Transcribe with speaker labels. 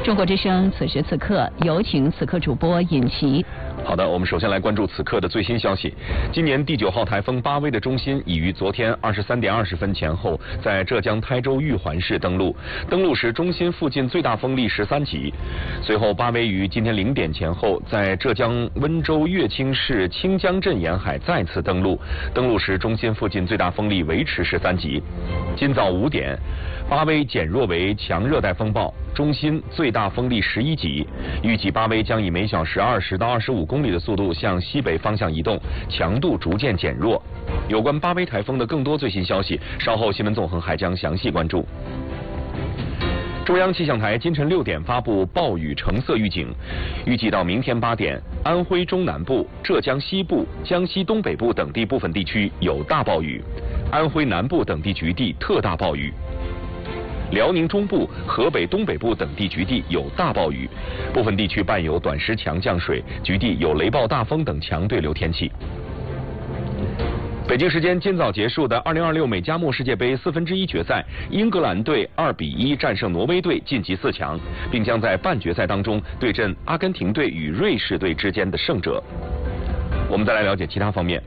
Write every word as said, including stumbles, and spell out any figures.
Speaker 1: 中国之声此时此刻有请此刻主播尹奇。
Speaker 2: 好的，我们首先来关注此刻的最新消息。今年第九号台风巴威的中心已于昨天二十三点二十分前后在浙江台州玉环市登陆，登陆时中心附近最大风力十三级。随后巴威于今天零点前后在浙江温州乐清市清江镇沿海再次登陆，登陆时中心附近最大风力维持十三级。今早五点，巴威减弱为强热带风暴，中心最大风力十一级，预计巴威将以每小时二十到二十五公里的速度向西北方向移动，强度逐渐减弱。有关巴威台风的更多最新消息，稍后新闻纵横还将详细关注。中央气象台今晨六点发布暴雨橙色预警，预计到明天八点，安徽中南部、浙江西部、江西东北部等地部分地区有大暴雨，安徽南部等地局地特大暴雨。辽宁中部、河北东北部等地局地有大暴雨，部分地区伴有短时强降水，局地有雷暴大风等强对流天气。北京时间今早结束的二零二六美加墨世界杯四分之一决赛，英格兰队二比一战胜挪威队晋级四强，并将在半决赛当中对阵阿根廷队与瑞士队之间的胜者。我们再来了解其他方面。